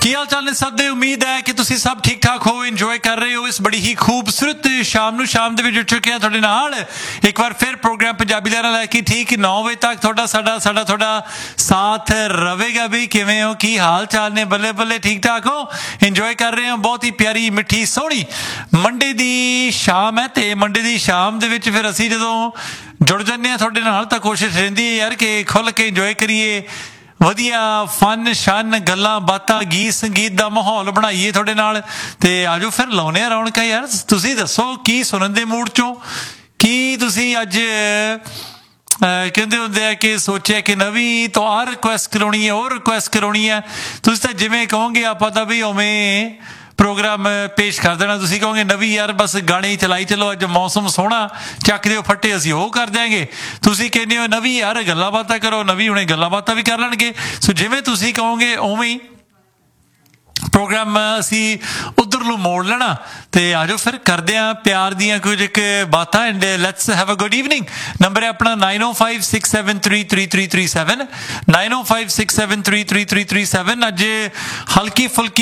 ਕੀ ਹਾਲ ਚਾਲ ਨੇ ਸਭ ਦੇ। ਉਮੀਦ ਹੈ ਕਿ ਤੁਸੀਂ ਸਭ ਠੀਕ ਠਾਕ ਹੋ, ਇੰਜੋਏ ਕਰ ਰਹੇ ਹੋ ਇਸ ਬੜੀ ਹੀ ਖੂਬਸੂਰਤ ਸ਼ਾਮ ਨੂੰ। ਸ਼ਾਮ ਦੇ ਵਿੱਚ ਉੱਠ ਚੁੱਕੇ ਹਾਂ ਤੁਹਾਡੇ ਨਾਲ ਇੱਕ ਵਾਰ ਫਿਰ ਪ੍ਰੋਗਰਾਮ ਪੰਜਾਬੀ ਲਹਿਰਾਂ ਲੈ ਕੇ ਠੀਕ 9 ਵਜੇ ਤੱਕ ਤੁਹਾਡਾ ਸਾਥ ਰਹੇਗਾ। ਵੀ ਕਿਵੇਂ ਹੋ, ਕੀ ਹਾਲ ਚਾਲ ਨੇ? ਬੱਲੇ ਬੱਲੇ, ਠੀਕ ਠਾਕ ਹੋ, ਇੰਜੋਏ ਕਰ ਰਹੇ ਹੋ। ਬਹੁਤ ਹੀ ਪਿਆਰੀ ਮਿੱਠੀ ਸੋਹਣੀ ਮੰਡੇ ਦੀ ਸ਼ਾਮ ਹੈ ਤੇ ਮੰਡੇ ਦੀ ਸ਼ਾਮ ਦੇ ਵਿੱਚ ਫਿਰ ਅਸੀਂ ਜਦੋਂ ਜੁੜ ਜਾਂਦੇ ਹਾਂ ਤੁਹਾਡੇ ਨਾਲ ਤਾਂ ਕੋਸ਼ਿਸ਼ ਰਹਿੰਦੀ ਹੈ ਯਾਰ ਕਿ ਖੁੱਲ੍ਹ ਕੇ ਇੰਜੋਏ ਕਰੀਏ, ਵਧੀਆ ਫਨ ਸ਼ਨ ਗੱਲਾਂ ਬਾਤਾਂ ਗੀਤ ਸੰਗੀਤ ਦਾ ਮਾਹੌਲ ਬਣਾਈਏ ਤੁਹਾਡੇ ਨਾਲ। ਤੇ ਆਜੋ ਫਿਰ ਲਾਉਨੇ ਆ ਰੌਣਕਾਂ ਯਾਰ। ਤੁਸੀਂ ਦੱਸੋ ਕੀ ਸੁਣਨ ਦੇ ਮੂਡ ਚੋਂ, ਕੀ ਤੁਸੀਂ ਅੱਜ ਕਹਿੰਦੇ ਹੁੰਦੇ ਆ ਕਿ ਸੋਚਿਆ ਕਿ ਨਵੀਂ ਤੋਂ ਆਹ ਰਿਕੁਐਸਟ ਕਰਾਉਣੀ ਹੈ, ਉਹ ਰਿਕੁਐਸਟ ਕਰਾਉਣੀ ਹੈ। ਤੁਸੀਂ ਤਾਂ ਜਿਵੇਂ ਕਹੋਗੇ ਆਪਾਂ ਤਾਂ ਵੀ ਉਵੇਂ ਪ੍ਰੋਗਰਾਮ ਪੇਸ਼ ਕਰ ਦੇਣਾ। ਤੁਸੀਂ ਕਹੋਗੇ ਨਵੀਂ ਯਾਰ ਬਸ ਗਾਣੇ ਚਲਾਈ ਚਲੋ, ਅੱਜ ਮੌਸਮ ਸੋਹਣਾ, ਚੱਕ ਦਿਓ ਫੱਟੇ, ਅਸੀਂ ਉਹ ਕਰ ਦਿਆਂਗੇ। ਤੁਸੀਂ ਕਹਿੰਦੇ ਹੋ ਨਵੀਂ ਯਾਰ ਗੱਲਾਂ ਬਾਤਾਂ ਕਰੋ, ਨਵੀਂ ਹੁਣੇ ਗੱਲਾਂ ਬਾਤਾਂ ਵੀ ਕਰ ਲੈਣਗੇ। ਸੋ ਜਿਵੇਂ ਤੁਸੀਂ ਕਹੋਗੇ ਉਵੇਂ ਹੀ ਪ੍ਰੋਗਰਾਮ ਅਸੀਂ ਉੱਧਰ ਨੂੰ ਮੋੜ ਲੈਣਾ। ਤੇ ਆਜੋ ਫਿਰ ਕਰਦੇ ਹਾਂ ਪਿਆਰ ਦੀਆਂ ਕੁਝ ਇੱਕ ਬਾਤਾਂ and let's have a good evening. Number ਹੈ ਆਪਣਾ 9056733337 9056733337। ਅੱਜ ਹਲਕੀ ਫੁਲਕੀ